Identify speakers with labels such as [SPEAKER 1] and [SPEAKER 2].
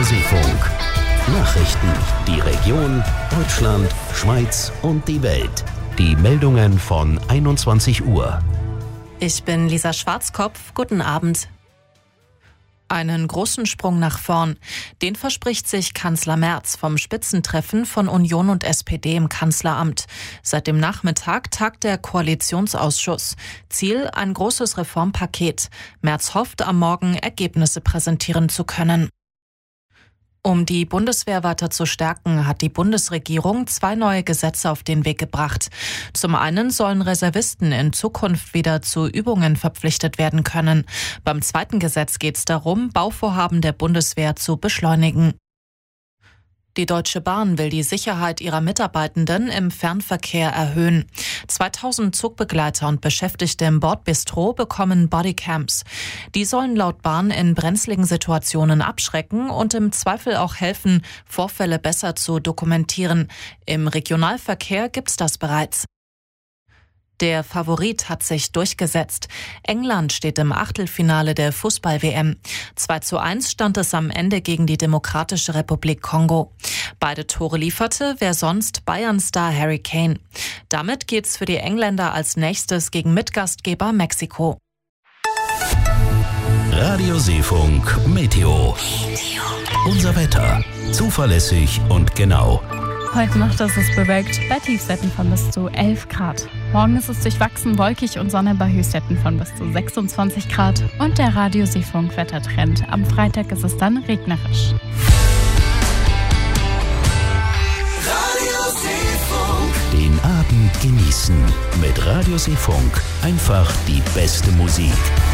[SPEAKER 1] Radiosee-Funk. Nachrichten, die Region, Deutschland, Schweiz und die Welt. Die Meldungen von 21 Uhr.
[SPEAKER 2] Ich bin Lisa Schwarzkopf. Guten Abend. Einen großen Sprung nach vorn. Den verspricht sich Kanzler Merz vom Spitzentreffen von Union und SPD im Kanzleramt. Seit dem Nachmittag tagt der Koalitionsausschuss. Ziel: ein großes Reformpaket. Merz hofft, am Morgen Ergebnisse präsentieren zu können. Um die Bundeswehr weiter zu stärken, hat die Bundesregierung 2 neue Gesetze auf den Weg gebracht. Zum einen sollen Reservisten in Zukunft wieder zu Übungen verpflichtet werden können. Beim zweiten Gesetz geht es darum, Bauvorhaben der Bundeswehr zu beschleunigen. Die Deutsche Bahn will die Sicherheit ihrer Mitarbeitenden im Fernverkehr erhöhen. 2000 Zugbegleiter und Beschäftigte im Bordbistro bekommen Bodycams. Die sollen laut Bahn in brenzligen Situationen abschrecken und im Zweifel auch helfen, Vorfälle besser zu dokumentieren. Im Regionalverkehr gibt's das bereits. Der Favorit hat sich durchgesetzt. England steht im Achtelfinale der Fußball-WM. 2:1 stand es am Ende gegen die Demokratische Republik Kongo. Beide Tore lieferte, wer sonst, Bayern-Star Harry Kane. Damit geht's für die Engländer als nächstes gegen Mitgastgeber Mexiko.
[SPEAKER 1] Radiosee-Funk Meteo. Unser Wetter. Zuverlässig und genau.
[SPEAKER 3] Heute Nacht ist es bewölkt bei Tiefstwerten von bis zu 11 Grad. Morgen ist es durchwachsen wolkig und Sonne bei Höchstwerten von bis zu 26 Grad. Und der Radiosee-Funk-Wettertrend. Am Freitag ist es dann regnerisch.
[SPEAKER 1] Den Abend genießen mit Radiosee-Funk. Einfach die beste Musik.